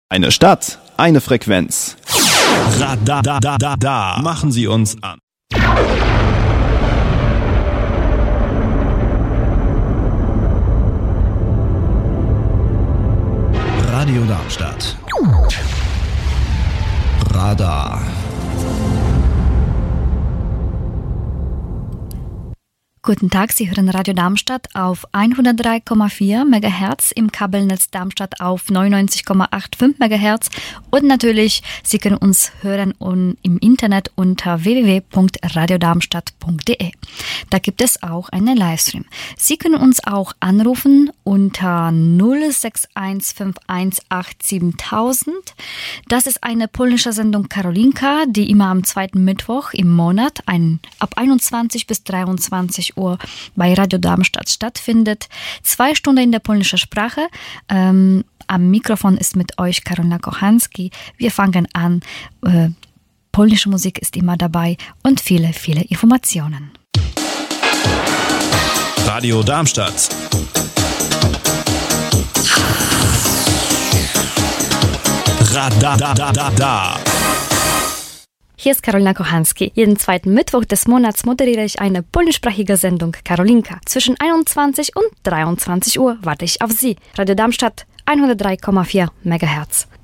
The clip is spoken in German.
Eine Stadt, eine Frequenz. Radadadada. Machen Sie uns an. Radio Darmstadt. Radar. Guten Tag, Sie hören Radio Darmstadt auf 103,4 MHz, im Kabelnetz Darmstadt auf 99,85 MHz und natürlich, Sie können uns hören im Internet unter www.radiodarmstadt.de. Da gibt es auch einen Livestream. Sie können uns auch anrufen unter 06151877000. Das ist eine polnische Sendung Karolinka, die immer am zweiten Mittwoch im Monat ab 21 bis 23 Uhr bei Radio Darmstadt stattfindet. 2 Stunden in der polnischen Sprache. Am Mikrofon ist mit euch Karolina Kochanski. Wir fangen an. Polnische Musik ist immer dabei und viele, viele Informationen. Radio Darmstadt. Radadadada. Hier ist Karolina Kochanski. Jeden zweiten Mittwoch des Monats moderiere ich eine polnischsprachige Sendung Karolinka. Zwischen 21 und 23 Uhr warte ich auf Sie. Radio Darmstadt 103,4 MHz.